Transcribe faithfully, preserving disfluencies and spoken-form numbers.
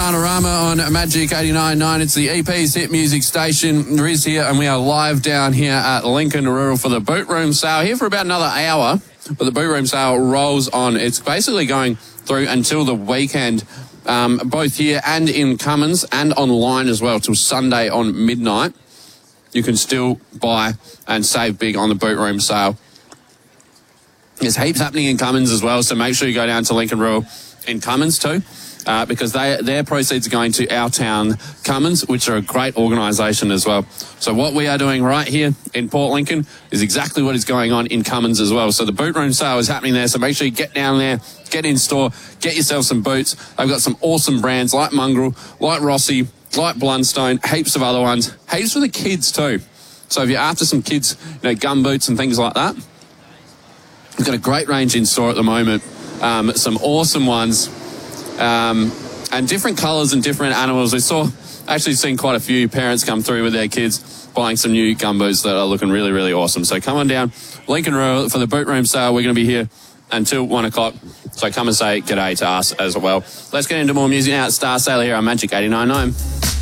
Bananarama on Magic eighty-nine point nine. It's the E P's Hit Music Station. Riz here, and we are live down here at Lincoln Rural for the Boot Room Sale. Here for about another hour, but the Boot Room Sale rolls on. It's basically going through until the weekend, um, both here and in Cummins and online as well, till Sunday on midnight. You can still buy and save big on the Boot Room Sale. There's heaps happening in Cummins as well, so make sure you go down to Lincoln Rural in Cummins too. Uh, because they, their proceeds are going to Our Town Cummins, which are a great organisation as well. So what we are doing right here in Port Lincoln is exactly what is going on in Cummins as well. So the Boot Room Sale is happening there, so make sure you get down there, get in store, get yourself some boots. They've got some awesome brands like Mongrel, like Rossi, like Blundstone, heaps of other ones, heaps for the kids too. So if you're after some kids, you know, gum boots and things like that, we've got a great range in store at the moment. Um, some awesome ones. Um, and different colours and different animals. We saw, actually seen quite a few parents come through with their kids buying some new gumboots that are looking really, really awesome. So come on down, Lincoln Rural for the Boot Room Sale. We're going to be here until one o'clock. So come and say g'day to us as well. Let's get into more music now. It's Star Sailor here on Magic eighty-nine point nine.